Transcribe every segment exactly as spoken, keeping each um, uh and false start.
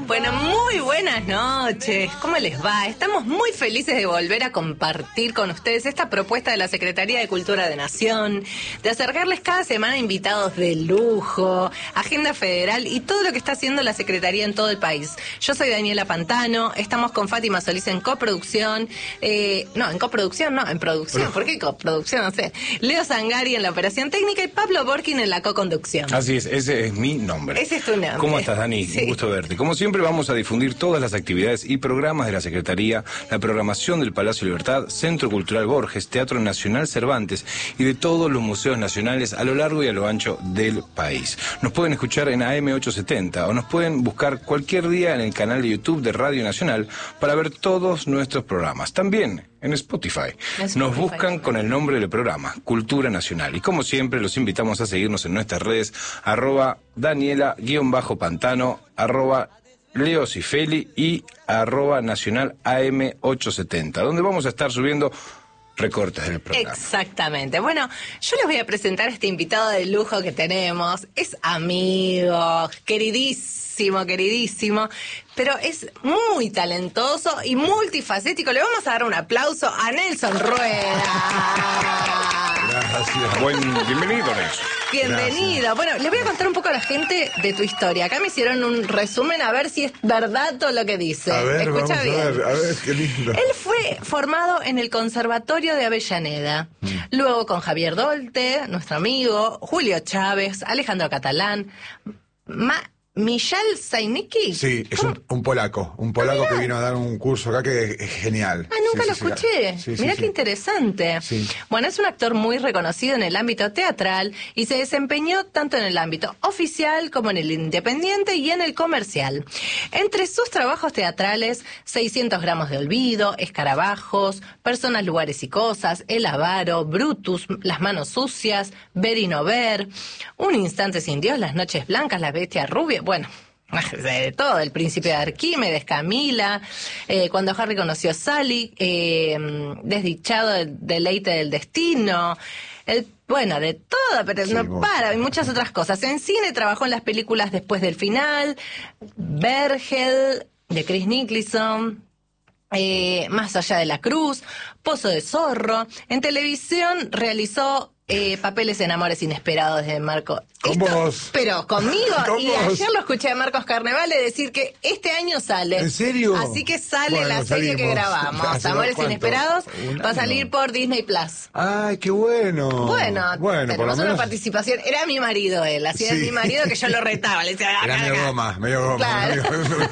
Bueno, muy buenas noches. ¿Cómo les va? Estamos muy felices de volver a compartir con ustedes esta propuesta de la Secretaría de Cultura de Nación, de acercarles cada semana invitados de lujo, agenda federal y todo lo que está haciendo la Secretaría en todo el país. Yo soy Daniela Pantano, estamos con Fátima Solís en coproducción, eh, no, en coproducción, no, en producción, ¿por qué coproducción? No sé. Leo Zangari en la operación técnica y Pablo Borkin en la coconducción. Así es, ese es mi nombre. Ese es tu nombre. ¿Cómo estás, Dani? Sí. Un gusto verte. Como siempre, vamos a difundir todas las actividades y programas de la Secretaría, la programación del Palacio Libertad, Centro Cultural Borges, Teatro Nacional Cervantes y de todos los museos nacionales a lo largo y a lo ancho del país. Nos pueden escuchar en A M ochocientos setenta o nos pueden buscar cualquier día en el canal de YouTube de Radio Nacional para ver todos nuestros programas. También en Spotify. Spotify. Nos buscan con el nombre del programa, Cultura Nacional. Y como siempre, los invitamos a seguirnos en nuestras redes, arroba Daniela-Pantano, arroba Leo Cifeli y arroba Nacional A M ochocientos setenta, donde vamos a estar subiendo recortes del programa. Exactamente. Bueno, yo les voy a presentar a este invitado de lujo que tenemos. Es amigo, queridísimo, queridísimo, pero es muy talentoso y multifacético. Le vamos a dar un aplauso a Nelson Rueda. Gracias. Buen, bienvenido, Nelson. Bienvenido. Gracias. Bueno, les voy a contar un poco a la gente de tu historia. Acá me hicieron un resumen a ver si es verdad todo lo que dice. A ver, Escucha vamos bien. a ver, a ver, qué lindo. Él fue formado en el Conservatorio de Avellaneda. Mm. Luego con Javier Dolte, nuestro amigo, Julio Chávez, Alejandro Catalán, Ma Michal Zajnicki. Sí, es un, un polaco, un polaco ah, que vino a dar un curso acá que es, es genial. Ah, nunca sí, lo sí, escuché. Sí, sí, Mirá sí, qué sí. interesante. Sí. Bueno, es un actor muy reconocido en el ámbito teatral y se desempeñó tanto en el ámbito oficial como en el independiente y en el comercial. Entre sus trabajos teatrales, seiscientos gramos de olvido, Escarabajos, Personas, Lugares y Cosas, El Avaro, Brutus, Las Manos Sucias, Ver y No Ver, Un Instante Sin Dios, Las Noches Blancas, La Bestia Rubia, bueno, de todo, El Príncipe de Arquímedes, Camila, eh, Cuando Harry conoció a Sally, eh, Desdichado, del Deleite del Destino, el, bueno, de todo, pero sí, no bueno. para, y muchas otras cosas. En cine trabajó en las películas Después del Final, Vergel, de Chris Nicholson, eh, Más allá de la cruz, Pozo de Zorro. En televisión realizó Eh, papeles en Amores Inesperados de Marco. Con Esto, vos. Pero conmigo. ¿Con y vos? Ayer lo escuché a Marcos Carnevale decir que este año sale. ¿En serio? Así que sale bueno, la serie salimos. que grabamos. ¿Hace Amores cuánto? Inesperados va a salir por Disney Plus. Ay, qué bueno. Bueno, bueno tenemos por lo una menos... participación. Era mi marido él. Así sí. Era mi marido que yo lo retaba. Le decía, era medio goma, medio goma. Claro.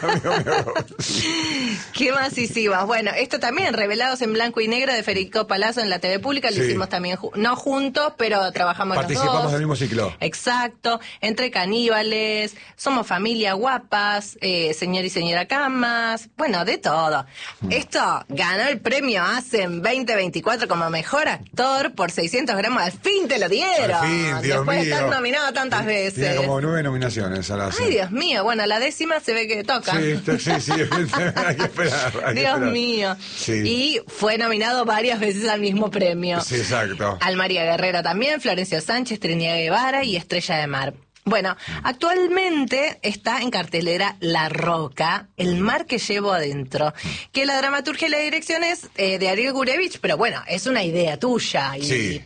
¿Qué más hicimos? Bueno, esto también, Revelados en Blanco y Negro de Federico Palazzo en la T V Pública. Lo sí. hicimos también, ju- no juntos, pero trabajamos los dos. Participamos del mismo ciclo. Exacto. Entre caníbales, Somos Familia, Guapas, eh, Señor y Señora Camas, bueno, de todo. Mm. Esto ganó el premio ASEM veinte veinticuatro como mejor actor por seiscientos gramos. Al fin te lo dieron. Al fin, Dios Después mío. de estar nominado tantas veces. Tiene como nueve nominaciones a la ASEM. Ay, Dios mío. Bueno, la décima se ve que toca. Sí, sí, sí. Hay que esperar. Hay Dios que esperar. mío. Sí. Y fue nominado varias veces al mismo premio. Sí, exacto. Al María Guerrero también, Florencio Sánchez, Trinidad Guevara y Estrella de Mar. Bueno, actualmente está en cartelera La Roca, El mar que llevo adentro, que la dramaturgia y la dirección es eh, de Ariel Gurevich, pero bueno, es una idea tuya y sí.